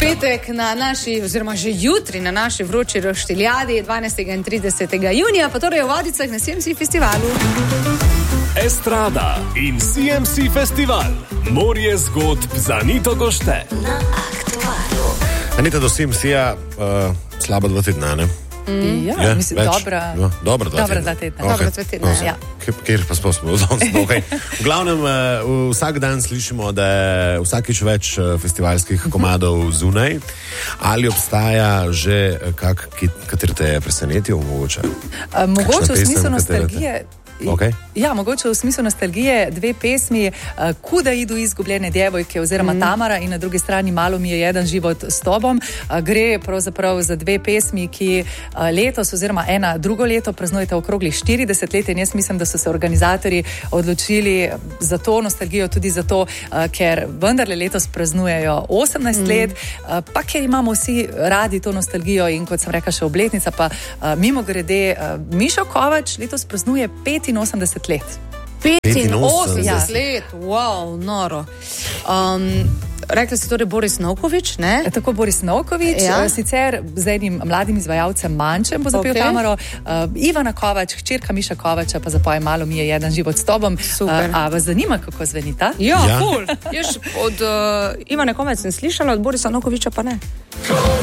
petek na naši, oziroma že jutri na naši vroči roštiljadi 12. in 30. junija, pa torej v Vodicah na CMC festivalu. Estrada in CMC festival. Morje zgodb za Anito Gošte. Na Aktualu. Anita, do CMC-ja slaba 2 tedna, ne? Ja, mislim, dobra 2 tedna. Dobro, 2 tedna, ja. Kjer pa smo okay. V glavnem, vsak dan slišimo, da je vsakič več festivalskih komadov zunaj. Ali obstaja že kateri te je presenetil mogoče? Mogoče v smislu nostalgije. Okay. Ja, mogoče v smislu nostalgije 2 pesmi, Kuda idu izgubljene djevojke oziroma Tamara in na drugi strani Malo mi je jedan život s tobom. Gre pravzaprav za 2 pesmi, ki letos oziroma drugo leto praznujete okroglih 40 let in jaz mislim, da so se organizatorji odločili za to nostalgijo tudi zato, ker vendarle letos praznujejo 18 let, pa ker imamo vsi radi to nostalgijo in kot sem rekla še obletnica, pa mimogrede Mišo Kovač letos praznuje 85 let. 85 let, wow, noro. Rekli ste torej Boris Novković, ne? Tako, Boris Novković, sicer z enim mladim izvajalcem Mančem bo zapel Tamaro, Ivana Kovač, hčerka Miša Kovača pa zapoje Malo mi je jedan život s tobom. Super. A vas zanima, kako zveni ta? Ja, ful. Jaz od Ivane Kovač sem slišala, od Borisa Novkovića pa ne.